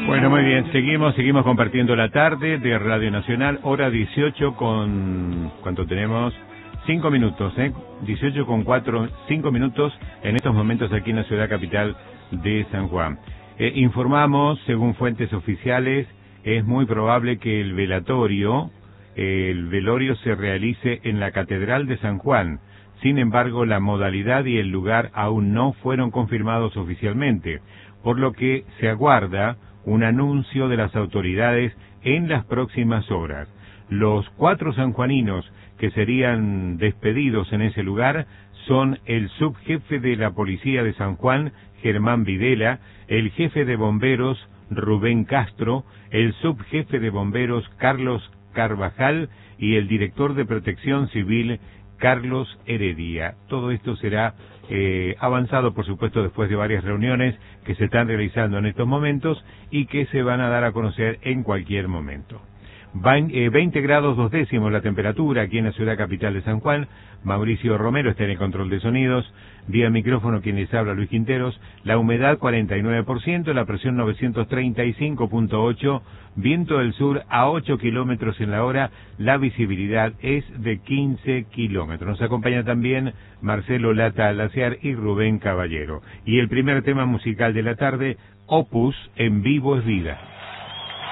Bueno, muy bien, seguimos compartiendo la tarde de Radio Nacional, hora 18 con... ¿Cuánto tenemos? 5 minutos, 18 con 5 minutos en estos momentos aquí en la ciudad capital de San Juan. Informamos, según fuentes oficiales, es muy probable que el velorio se realice en la Catedral de San Juan. Sin embargo, la modalidad y el lugar aún no fueron confirmados oficialmente, por lo que se aguarda un anuncio de las autoridades en las próximas horas. Los 4 sanjuaninos que serían despedidos en ese lugar son el subjefe de la Policía de San Juan, Germán Videla, el jefe de bomberos, Rubén Castro, el subjefe de bomberos, Carlos Carvajal, y el director de Protección Civil, Carlos Heredia. Todo esto será avanzado, por supuesto, después de varias reuniones que se están realizando en estos momentos y que se van a dar a conocer en cualquier momento. 20 grados 2 décimos la temperatura aquí en la ciudad capital de San Juan. Mauricio Romero está en el control de sonidos. Vía micrófono quien les habla, Luis Quinteros. La humedad 49%, la presión 935.8, viento del sur a 8 kilómetros en la hora, la visibilidad es de 15 kilómetros. Nos acompaña también Marcelo Lata Alaciar y Rubén Caballero. Y el primer tema musical de la tarde, Opus, En Vivo es Vida.